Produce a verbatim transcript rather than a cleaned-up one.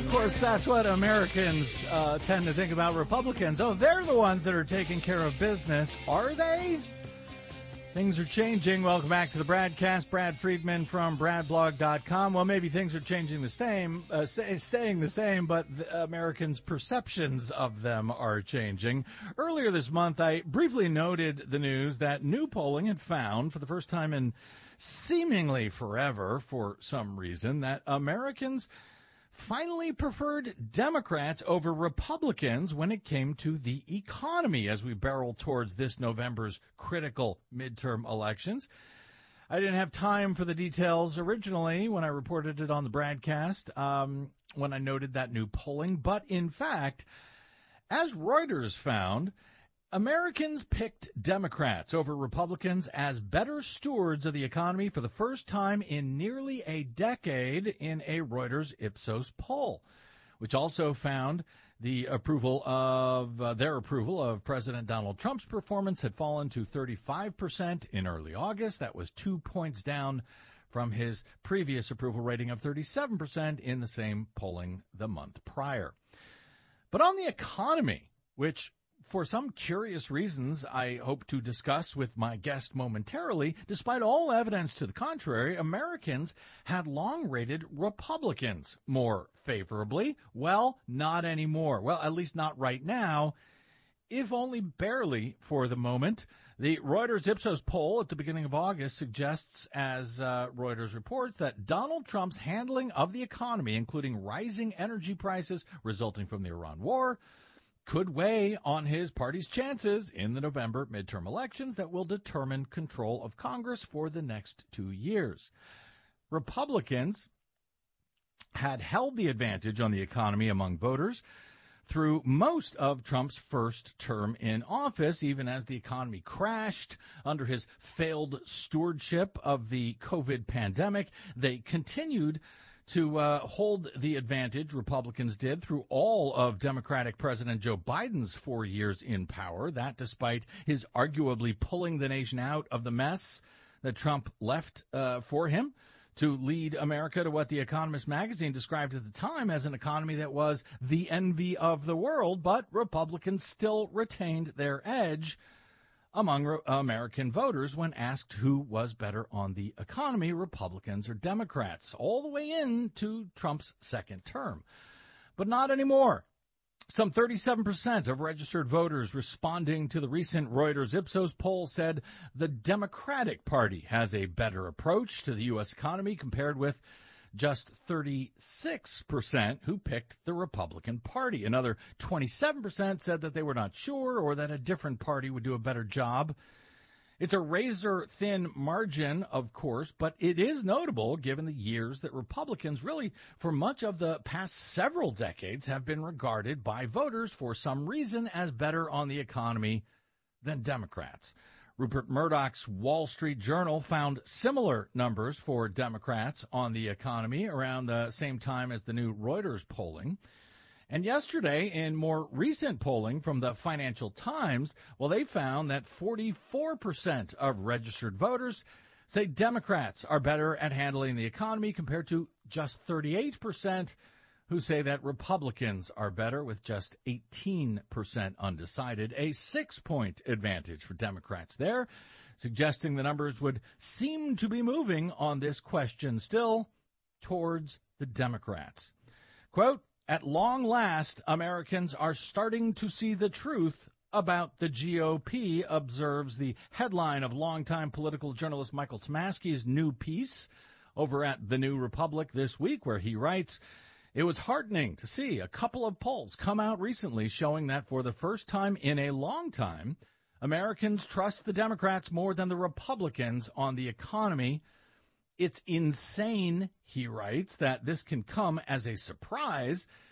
Of course, that's what Americans uh, tend to think about Republicans. Oh, they're the ones that are taking care of business. Are they? Things are changing. Welcome back to the Bradcast. Brad Friedman from brad blog dot com. Well, maybe things are changing the same, uh, stay, staying the same, but the Americans' perceptions of them are changing. Earlier this month, I briefly noted the news that new polling had found, for the first time in seemingly forever, for some reason, that Americans finally preferred Democrats over Republicans when it came to the economy as we barrel towards this November's critical midterm elections. I didn't have time for the details originally when I reported it on the Bradcast, um, when I noted that new polling. But in fact, as Reuters found, Americans picked Democrats over Republicans as better stewards of the economy for the first time in nearly a decade in a Reuters Ipsos poll, which also found the approval of uh, their approval of President Donald Trump's performance had fallen to thirty-five percent in early August. That was two points down from his previous approval rating of thirty-seven percent in the same polling the month prior. But on the economy, which for some curious reasons I hope to discuss with my guest momentarily, despite all evidence to the contrary, Americans had long rated Republicans more favorably. Well, not anymore. Well, at least not right now, if only barely for the moment. The Reuters Ipsos poll at the beginning of August suggests, as uh, Reuters reports, that Donald Trump's handling of the economy, including rising energy prices resulting from the Iran war, could weigh on his party's chances in the November midterm elections that will determine control of Congress for the next two years. Republicans had held the advantage on the economy among voters through most of Trump's first term in office, even as the economy crashed under his failed stewardship of the COVID pandemic. They continued to uh, hold the advantage, Republicans did, through all of Democratic President Joe Biden's four years in power. That despite his arguably pulling the nation out of the mess that Trump left uh, for him to lead America to what The Economist magazine described at the time as an economy that was the envy of the world, but Republicans still retained their edge among re- American voters when asked who was better on the economy, Republicans or Democrats, all the way into Trump's second term. But not anymore. Some thirty-seven percent of registered voters responding to the recent Reuters Ipsos poll said the Democratic Party has a better approach to the U S economy compared with just thirty-six percent who picked the Republican Party. Another twenty-seven percent said that they were not sure or that a different party would do a better job. It's a razor-thin margin, of course, but it is notable given the years that Republicans really, for much of the past several decades, have been regarded by voters for some reason as better on the economy than Democrats. Rupert Murdoch's Wall Street Journal found similar numbers for Democrats on the economy around the same time as the new Reuters polling. And yesterday, in more recent polling from the Financial Times, well, they found that forty-four percent of registered voters say Democrats are better at handling the economy compared to just thirty-eight percent who say that Republicans are better, with just eighteen percent undecided, a six-point advantage for Democrats there, suggesting the numbers would seem to be moving on this question still towards the Democrats. Quote, "At long last, Americans are starting to see the truth about the G O P," observes the headline of longtime political journalist Michael Tomasky's new piece over at The New Republic this week, where he writes, "It was heartening to see a couple of polls come out recently showing that for the first time in a long time, Americans trust the Democrats more than the Republicans on the economy. It's insane," he writes, "that this can come as a surprise,